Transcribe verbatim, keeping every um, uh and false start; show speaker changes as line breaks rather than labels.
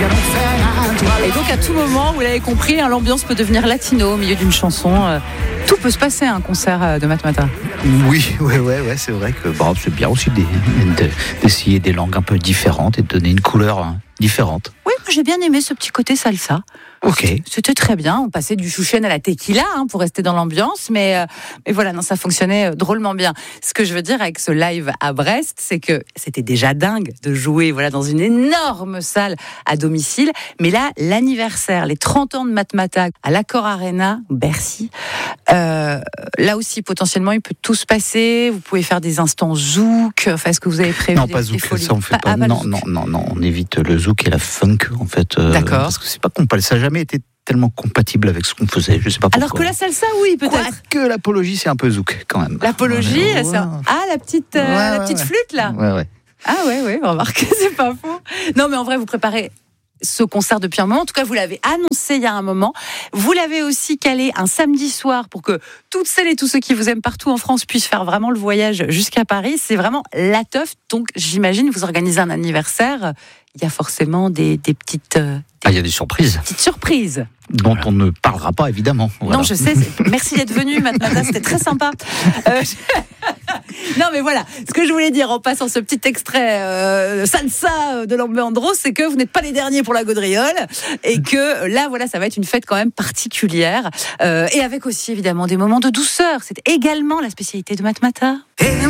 Et donc à tout moment, vous l'avez compris, hein, l'ambiance peut devenir latino au milieu d'une chanson. Euh, tout peut se passer à un concert euh, de Matmatah.
Oui, ouais, ouais, ouais, c'est vrai que bon, c'est bien aussi de, de, d'essayer des langues un peu différentes et de donner une couleur hein, différente.
Oui, moi j'ai bien aimé ce petit côté salsa.
Ok.
C'était, c'était très bien. On passait du chouchen à la tequila hein, pour rester dans l'ambiance, mais, euh, mais voilà, non, ça fonctionnait euh, drôlement bien. Ce que je veux dire avec ce live à Brest, c'est que c'était déjà dingue de jouer voilà dans une énorme salle à domicile, mais là l'anniversaire, les trente ans de Matmatah à l'Accor Arena, Bercy. Euh, là aussi potentiellement il peut tout se passer. Vous pouvez faire des instants zouk. Enfin, est-ce que vous avez prévu
Non,
des,
pas
des
zouk.
folies
Ça on fait pas.
Ah, pas
non,
le
non,
zouk.
non, non, on évite le zouk et la funk en fait. Euh,
D'accord.
Parce que c'est pas compatible. Ça n'a jamais été tellement compatible avec ce qu'on faisait. Je sais pas pourquoi.
Alors que la salsa, oui, peut-être.
Que l'apologie, c'est un peu zouk quand même.
L'apologie,
Ouais,
c'est
ouais.
un- ah la petite, euh,
Ouais,
la
ouais,
petite
ouais.
flûte là.
Ouais, ouais.
Ah ouais, ouais, remarquez, c'est pas faux. Non, mais en vrai, vous préparez ce concert depuis un moment. En tout cas, vous l'avez annoncé il y a un moment. Vous l'avez aussi calé un samedi soir pour que toutes celles et tous ceux qui vous aiment partout en France puissent faire vraiment le voyage jusqu'à Paris. C'est vraiment la teuf. Donc, j'imagine, vous organisez un anniversaire. Il y a forcément des, des petites, euh, des
Ah, il y a des surprises
petites surprises.
dont on ne parlera pas évidemment. Voilà.
Non, je sais. c'est- Merci d'être venu, Matmatah. C'était très sympa. Euh, Non, mais voilà. Ce que je voulais dire en passant ce petit extrait euh, salsa de Lambéandro, c'est que vous n'êtes pas les derniers pour la gaudriole et que là, voilà, ça va être une fête quand même particulière euh, et avec aussi évidemment des moments de douceur. C'est également la spécialité de Matmatah.